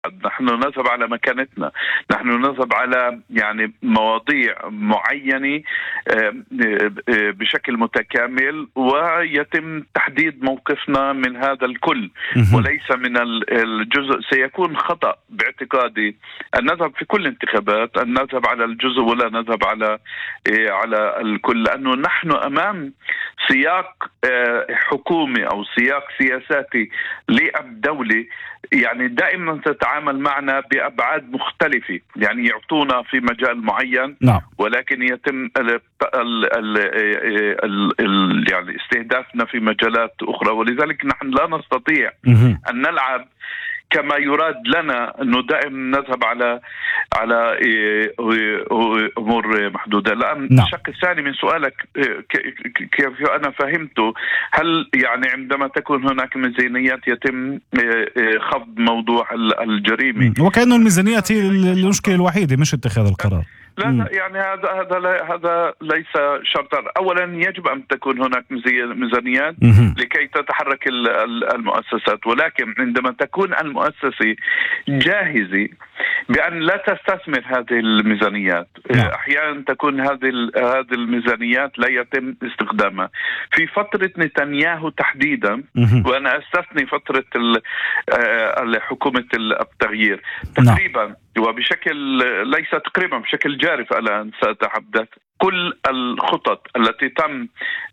نحن نذهب على مكانتنا، نحن نذهب على يعني مواضيع معينة بشكل متكامل، ويتم تحديد موقفنا من هذا الكل وليس من الجزء. سيكون خطأ باعتقادي أن نذهب في كل انتخابات أن نذهب على الجزء ولا نذهب على الكل، لأنه نحن أمام سياق حكومي أو سياق سياساتي للدولة يعني دائما تتعامل معنا بأبعاد مختلفة، يعني يعطونا في مجال معين ولكن يتم يعني استهدافنا في مجالات أخرى، ولذلك نحن لا نستطيع أن نلعب كما يراد لنا أنه دائما نذهب على أمور محدودة. الآن الشق الثاني من سؤالك كيف أنا فهمته، هل يعني عندما تكون هناك ميزانيات يتم خفض موضوع الجريمة؟ وكأنه الميزانيات هي المشكلة الوحيدة مش اتخاذ القرار. لا يعني هذا ليس شرطا. أولا يجب أن تكون هناك ميزانيات لكي تتحرك المؤسسات، ولكن عندما تكون المؤسسة جاهزة بأن لا تستثمر هذه الميزانيات، أحيانا تكون هذه الميزانيات لا يتم استخدامها. في فترة نتنياهو تحديدا، وأنا أستثني فترة حكومة التغيير تقريبا وبشكل ليس تقريبا بشكل جارف الآن سأتحدث، كل الخطط التي تم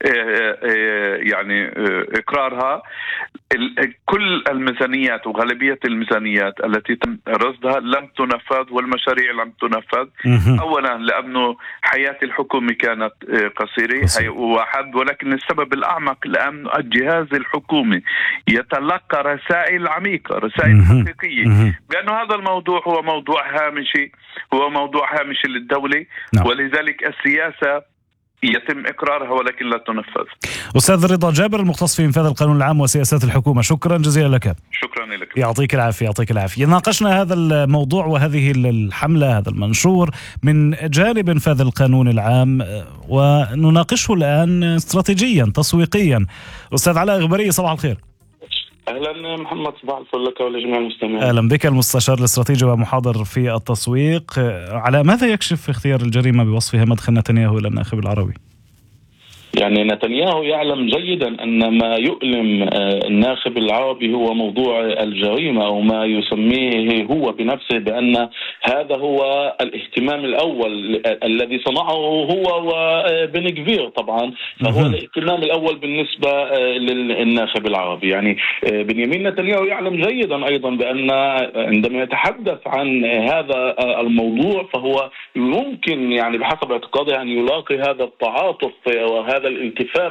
يعني إقرارها، كل الميزانيات وغالبية الميزانيات التي تم رصدها لم تنفذ، والمشاريع لم تنفذ. أولا لأنه حياة الحكومة كانت قصيرة واحد، ولكن السبب الأعمق لأن الجهاز الحكومي يتلقى رسائل عميقة، رسائل حقيقية بأن هذا الموضوع هو موضوع هامشي، هو موضوع هامشي للدولة، ولذلك السياسة يتم إقرارها ولكن لا تنفذ. أستاذ رضا جابر المختص في إنفاذ القانون العام وسياسات الحكومة، شكرا جزيلا لك. شكرا لك. يعطيك العافية. يعطيك العافية. ناقشنا هذا الموضوع وهذه الحملة، هذا المنشور من جانب إنفاذ القانون العام، ونناقشه الآن استراتيجيا تسويقيا. أستاذ علاء إغباري، صباح الخير. أهلا محمد، صباح الفل لك ولجميع المستمعين. أهلا بك، المستشار الاستراتيجي ومحاضر في التسويق. على ماذا يكشف اختيار الجريمة بوصفها مدخل نتنياهو إلى الناخب العربي؟ يعني نتنياهو يعلم جيدا أن ما يؤلم الناخب العربي هو موضوع الجريمة، أو ما يسميه هو بنفسه بأن هذا هو الاهتمام الأول الذي صنعه هو وبن كفير طبعا، فهو الاهتمام الأول بالنسبة للناخب العربي. يعني بنيامين نتنياهو يعلم جيدا أيضا بأن عندما يتحدث عن هذا الموضوع فهو يمكن يعني بحسب اعتقاده أن يلاقي هذا التعاطف وهذا الالتفاف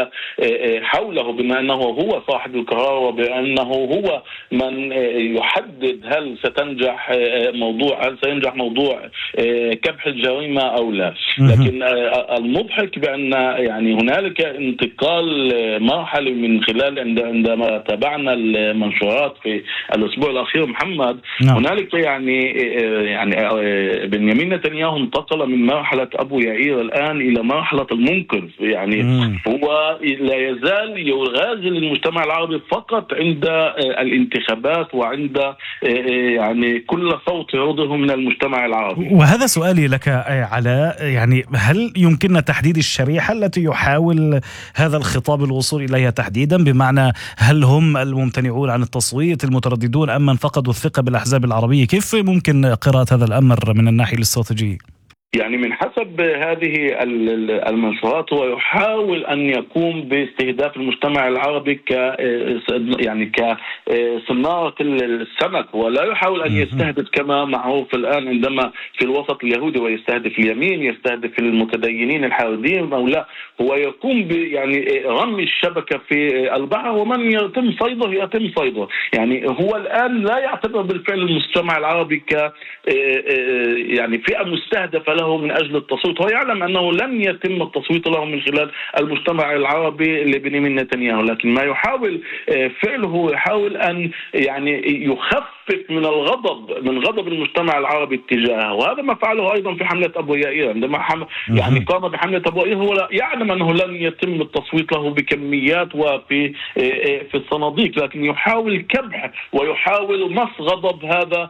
حوله، بما أنه هو صاحب القرار وبأنه هو من يحدد هل سينجح موضوع كبح الجريمة أو لا. لكن المضحك بأن يعني هنالك انتقال مرحلة من خلال عندما تابعنا المنشورات في الأسبوع الأخير محمد، هنالك يعني بنيامين نتنياهو انتقل من مرحلة أبو يعير الآن إلى مرحلة المنقذ. يعني هو لا يزال يغازل المجتمع العربي فقط عند الانتخابات وعند يعني كل صوت يرده من المجتمع العربي. وهذا سؤالي لك علاء، يعني هل يمكننا تحديد الشريحة التي يحاول هذا الخطاب الوصول إليها تحديدا؟ بمعنى هل هم الممتنعون عن التصويت، المترددون، أم من فقدوا الثقة بالأحزاب العربية؟ كيف ممكن قراءة هذا الأمر من الناحية الاستراتيجية؟ يعني من حسب هذه المنشورات هو يحاول أن يقوم باستهداف المجتمع العربي كصنارة السمك، ولا يحاول أن يستهدف كما معروف الآن عندما في الوسط اليهودي ويستهدف اليمين، يستهدف المتدينين الحاردين، أو لا، هو يقوم يعني رمي الشبكة في البحر ومن يتم صيده. يعني هو الآن لا يعتبر بالفعل المجتمع العربي يعني فئة مستهدفة فعله من أجل التصويت. هو يعلم أنه لن يتم التصويت له من خلال المجتمع العربي لبنيامين نتنياهو، لكن ما يحاول فعله يحاول أن يعني يخفف من غضب المجتمع العربي اتجاهه، وهذا ما فعله أيضا في حملة أبو يائير. عندما يعني قام بحملة أبو يائير هو يعلم أنه لن يتم التصويت له بكميات وفي الصناديق، لكن يحاول كبح ويحاول مص غضب هذا